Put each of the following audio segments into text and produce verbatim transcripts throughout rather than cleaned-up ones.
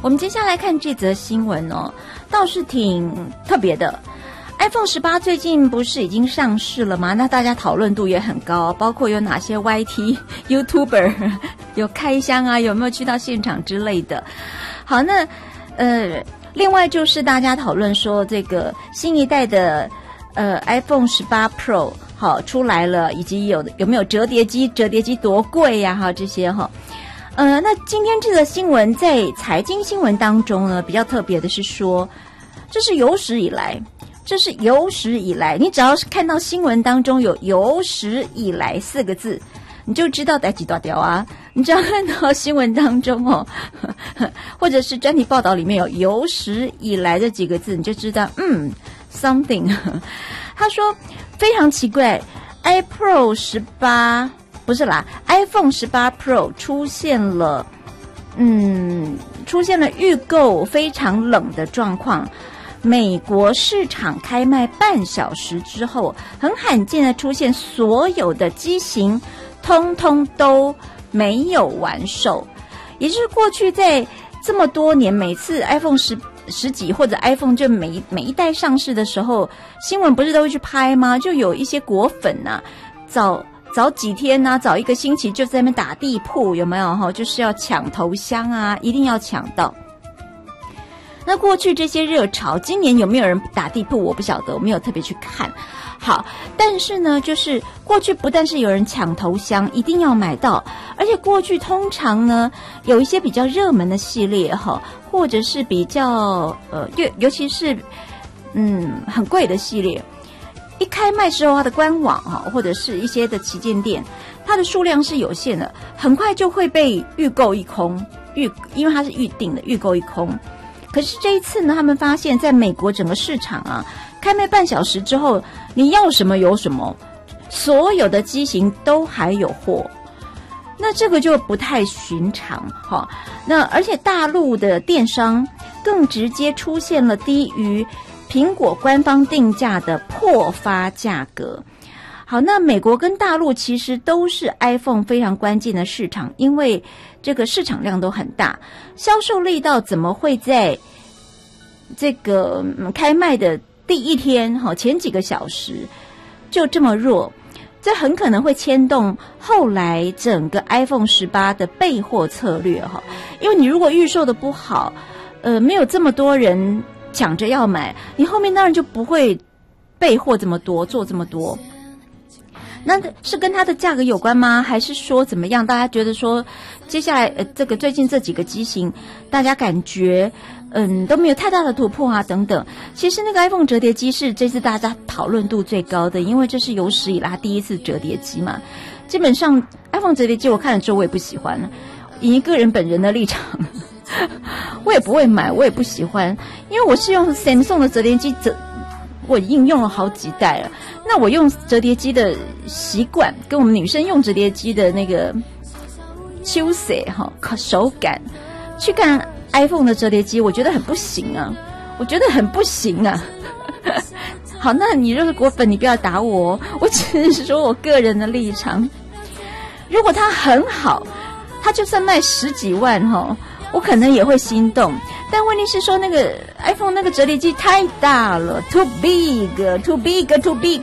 我们接下来看这则新闻哦，倒是挺特别的。iPhone 十八最近不是已经上市了吗？那大家讨论度也很高，包括有哪些 Y T、YouTuber 有开箱啊，有没有去到现场之类的。好，那呃，另外就是大家讨论说，这个新一代的呃 iPhone 十八 Pro 好出来了，以及有有没有折叠机？折叠机多贵呀？哈，这些哈。呃，那今天这个新闻在财经新闻当中呢，比较特别的是说，这是有史以来。这是有史以来，你只要是看到新闻当中有有史以来四个字，你就知道代志大条啊。你只要看到新闻当中哦，或者是专题报道里面有有史以来这几个字，你就知道嗯 something。他说非常奇怪 ，iPro 十八不是啦 ，iPhone 十八 Pro 出现了，嗯，出现了预购非常冷的状况。美国市场开卖半小时之后，很罕见的出现所有的机型通通都没有完售，也就是过去在这么多年，每次 iPhone 十十几或者 iPhone 就每每一代上市的时候，新闻不是都会去拍吗？就有一些果粉啊，早早几天啊，早一个星期就在那边打地铺，有没有哈？就是要抢头香啊，一定要抢到。那过去这些热潮，今年有没有人打地铺我不晓得，我没有特别去看。好，但是呢，就是过去不但是有人抢头香，一定要买到，而且过去通常呢，有一些比较热门的系列哈，或者是比较呃，尤尤其是嗯很贵的系列，一开卖之后，它的官网哈，或者是一些的旗舰店，它的数量是有限的，很快就会被预购一空，预因为它是预定的，预购一空。可是这一次呢，他们发现在美国整个市场啊，开卖半小时之后，你要什么有什么，所有的机型都还有货，那这个就不太寻常哈。那而且大陆的电商更直接出现了低于苹果官方定价的破发价格。好，那美国跟大陆其实都是 iPhone 非常关键的市场，因为这个市场量都很大，销售力道怎么会在这个、嗯、开卖的第一天前几个小时就这么弱？这很可能会牵动后来整个 iPhone 十八的备货策略哈，因为你如果预售的不好，呃，没有这么多人抢着要买，你后面当然就不会备货这么多，做这么多。那是跟它的价格有关吗？还是说怎么样？大家觉得说，接下来呃，这个最近这几个机型，大家感觉嗯都没有太大的突破啊，等等。其实那个 iPhone 折叠机是这次大家讨论度最高的，因为这是有史以来第一次折叠机嘛。基本上 iPhone 折叠机我看了之后我也不喜欢，以一个人本人的立场，我也不会买，我也不喜欢，因为我是用 Samsung 的折叠机折。我已经用了好几代了，那我用折叠机的习惯跟我们女生用折叠机的那个手势哈手感去看 iPhone 的折叠机，我觉得很不行啊，我觉得很不行啊。好，那你若是果粉，你不要打我，我只是说我个人的立场。如果它很好，它就算卖十几万哈，我可能也会心动。但问题是说，那个 iPhone 那个折叠机太大了 ，too big，too big，too big。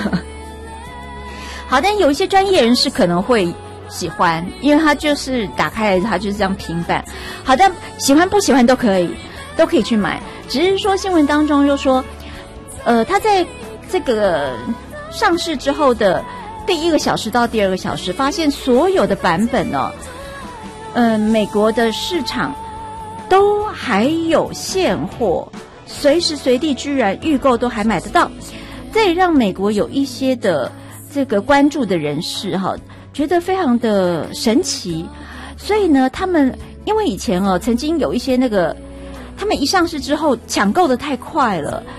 好，但有一些专业人士可能会喜欢，因为它就是打开来，它就是这样平板。好，但喜欢不喜欢都可以，都可以去买。只是说新闻当中又说，呃，它在这个上市之后的第一个小时到第二个小时，发现所有的版本呢、哦，呃，美国的市场。都还有现货，随时随地居然预购都还买得到，这也让美国有一些的这个关注的人士哈，觉得非常的神奇。所以呢，他们因为以前哦，曾经有一些那个，他们一上市之后抢购的太快了，